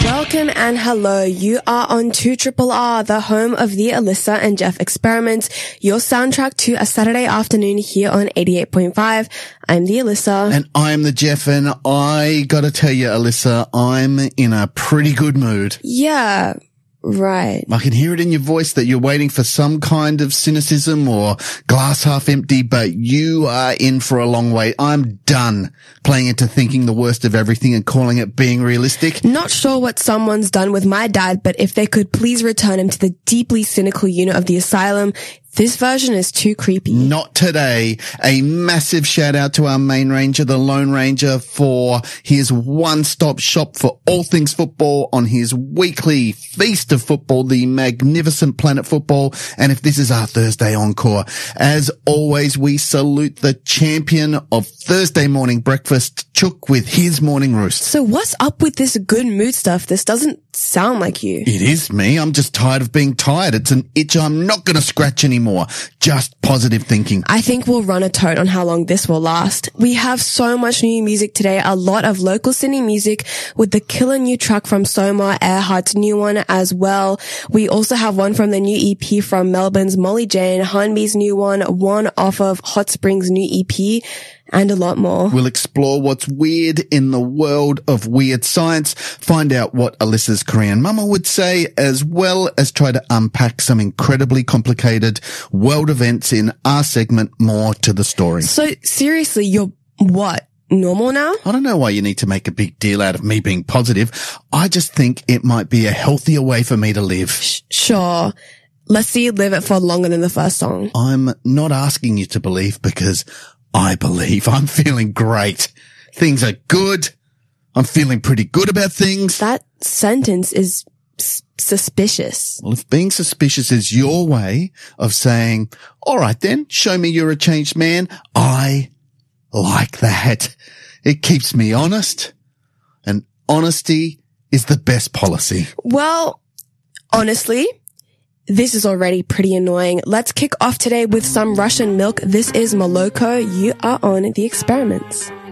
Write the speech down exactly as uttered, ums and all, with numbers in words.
Welcome and hello. You are on two R R R, the home of the Alyssa and Jeff Experiments, your soundtrack to a Saturday afternoon here on eighty-eight point five. I'm the Alyssa. And I'm the Jeff, and I gotta tell you, Alyssa, I'm in a pretty good mood. Yeah. Right. I can hear it in your voice that you're waiting for some kind of cynicism or glass half empty, but you are in for a long wait. I'm done playing into thinking the worst of everything and calling it being realistic. Not sure what someone's done with my dad, but if they could please return him to the deeply cynical unit of the asylum. This version is too creepy. Not today. A massive shout out to our main ranger, the Lone Ranger, for his one-stop shop for all things football on his weekly feast of football, the magnificent Planet Football. And if this is our Thursday encore, as always, we salute the champion of Thursday morning breakfast, Chook, with his morning roost. So what's up with this good mood stuff? This doesn't sound like you. It is me. I'm just tired of being tired. It's an itch I'm not going to scratch anymore. More. Just positive thinking. I think we'll run a tote on how long this will last. We have so much new music today, a lot of local cine music with the killer new track from Soma, Earhart's new one as well. We also have one from the new E P from Melbourne's Molly Jane, Hanbi's new one, one off of Hot Springs' new E P, and a lot more. We'll explore what's weird in the world of weird science, find out what Alyssa's Korean mama would say, as well as try to unpack some incredibly complicated world events in our segment, More to the Story. So seriously, you're what? Normal now? I don't know why you need to make a big deal out of me being positive. I just think it might be a healthier way for me to live. Sh- sure. Let's see you live it for longer than the first song. I'm not asking you to believe because I believe. I'm feeling great. Things are good. I'm feeling pretty good about things. That sentence is s- suspicious. Well, if being suspicious is your way of saying, all right then, show me you're a changed man, I like that. It keeps me honest, and honesty is the best policy. Well, honestly, this is already pretty annoying. Let's kick off today with some Russian milk. This is Moloko. You are on The Experiments.